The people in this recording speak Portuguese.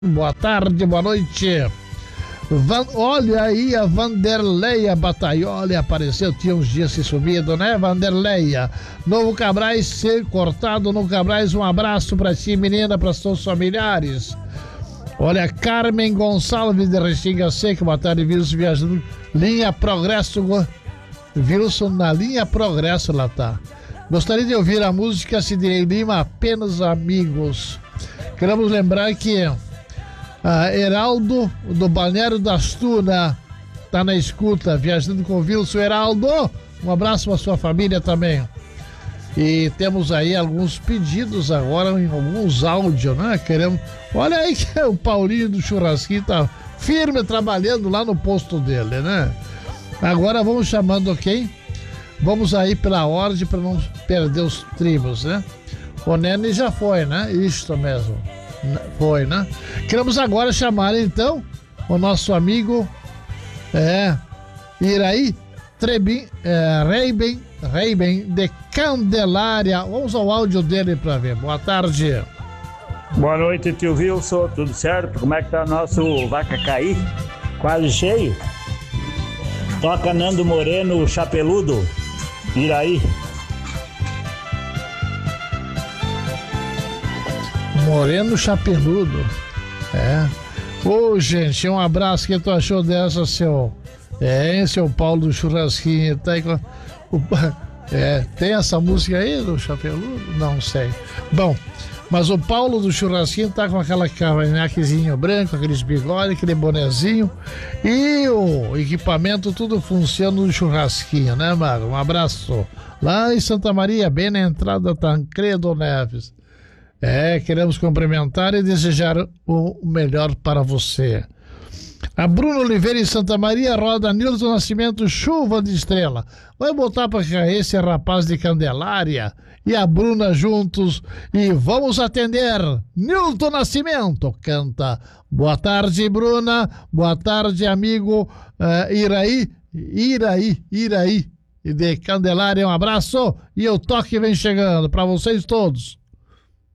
Boa tarde, boa noite. Olha aí a Vanderleia Bataioli apareceu, tinha uns dias se sumido, né, Vanderleia? Novo Cabrais, ser cortado no Cabrais, um abraço pra ti, menina, para seus familiares. Olha, Carmen Gonçalves de Restinga Seca, boa tarde, Wilson viajando, linha Progresso, Wilson na linha Progresso, lá tá. Gostaria de ouvir a música Sidney Lima, Apenas Amigos. Queremos lembrar que Heraldo, do Balneário das Tunas, tá na escuta, viajando com o Wilson. Heraldo, um abraço para sua família também. E temos aí alguns pedidos agora, em alguns áudios, né? Olha aí que o Paulinho do Churrasquinho tá firme trabalhando lá no posto dele, né? Agora vamos chamando quem? Vamos aí pela ordem para não perder os tribos, né? O Nene já foi, né? Isto mesmo. Foi, né? Queremos agora chamar então o nosso amigo Iraí Reiben de Candelária. Vamos ao áudio dele para ver. Boa tarde. Boa noite, tio Wilson. Tudo certo? Como é que tá nosso Vaca Caí? Quase cheio. Toca Nando Moreno, Chapeludo. Iraí. Moreno Chapeludo. Ô, gente, um abraço. O que tu achou dessa, seu Paulo do Churrasquinho? Tá aí com... tem essa música aí do Chapeludo? Não sei. Bom, mas o Paulo do Churrasquinho tá com aquela cavanhaquezinho branco, aqueles bigodes, aquele bonezinho e o equipamento tudo funciona no churrasquinho, né, Mago? Um abraço. Lá em Santa Maria, bem na entrada Tancredo Neves. Queremos cumprimentar e desejar o melhor para você. A Bruna Oliveira em Santa Maria, roda Nilton Nascimento, Chuva de Estrela. Vai botar para esse rapaz de Candelária e a Bruna juntos e vamos atender. Nilton Nascimento canta. Boa tarde, Bruna. Boa tarde, amigo Iraí de Candelária. Um abraço e o toque vem chegando para vocês todos.